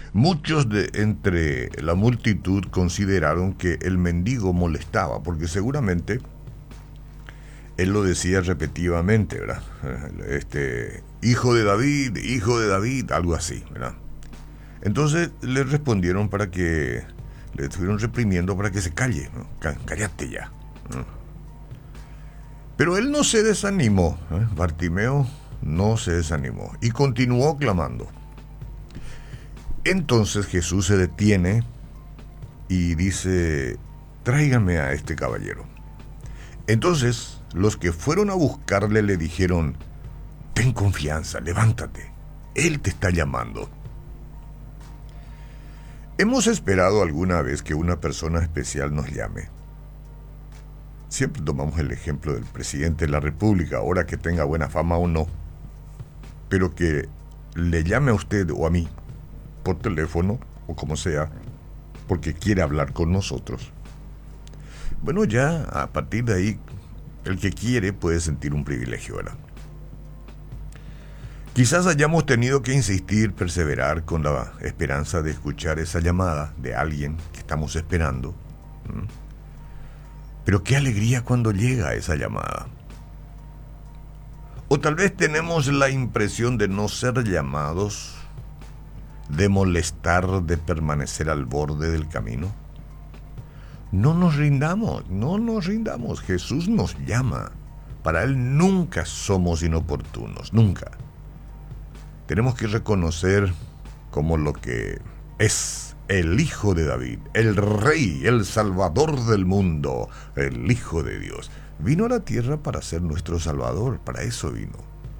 Muchos de entre la multitud consideraron que el mendigo molestaba, porque seguramente él lo decía repetitivamente, ¿verdad? Hijo de David, algo así, ¿verdad? Entonces le respondieron le estuvieron reprimiendo para que se calle, ¿no? Cállate ya, ¿no? Pero él no se desanimó, ¿eh? Bartimeo no se desanimó y continuó clamando. Entonces Jesús se detiene y dice: tráiganme a este caballero. Entonces los que fueron a buscarle le dijeron: ten confianza, levántate, él te está llamando. ¿Hemos esperado alguna vez que una persona especial nos llame? Siempre tomamos el ejemplo del presidente de la República, ahora que tenga buena fama o no, pero que le llame a usted o a mí por teléfono o como sea, porque quiere hablar con nosotros. Bueno, ya a partir de ahí, el que quiere puede sentir un privilegio, ¿verdad? Quizás hayamos tenido que insistir, perseverar con la esperanza de escuchar esa llamada de alguien que estamos esperando. Pero qué alegría cuando llega esa llamada. O tal vez tenemos la impresión de no ser llamados, de molestar, de permanecer al borde del camino. No nos rindamos. Jesús nos llama. Para Él nunca somos inoportunos, nunca. Tenemos que reconocer como lo que es el Hijo de David, el Rey, el Salvador del mundo, el Hijo de Dios. Vino a la tierra para ser nuestro Salvador, para eso vino.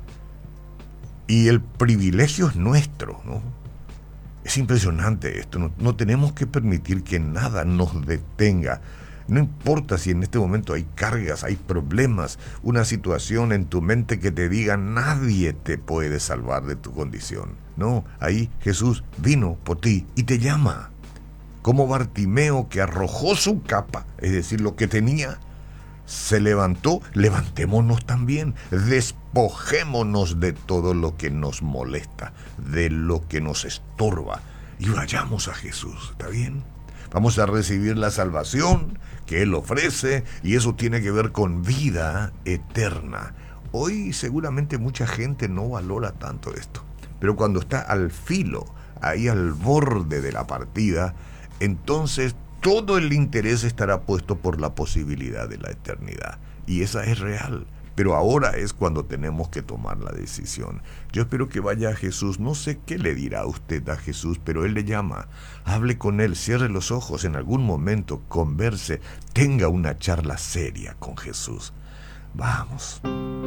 Y el privilegio es nuestro, ¿no? Es impresionante esto, no tenemos que permitir que nada nos detenga. No importa si en este momento hay cargas, hay problemas, una situación en tu mente que te diga nadie te puede salvar de tu condición. No, ahí Jesús vino por ti y te llama. Como Bartimeo, que arrojó su capa, es decir, lo que tenía, se levantó, levantémonos también, despojémonos de todo lo que nos molesta, de lo que nos estorba y vayamos a Jesús, ¿está bien? Vamos a recibir la salvación que Él ofrece y eso tiene que ver con vida eterna. Hoy seguramente mucha gente no valora tanto esto, pero cuando está al filo, ahí al borde de la partida, entonces todo el interés estará puesto por la posibilidad de la eternidad. Y esa es real. Pero ahora es cuando tenemos que tomar la decisión. Yo espero que vaya a Jesús. No sé qué le dirá usted a Jesús, pero Él le llama. Hable con Él, cierre los ojos en algún momento, converse, tenga una charla seria con Jesús. Vamos.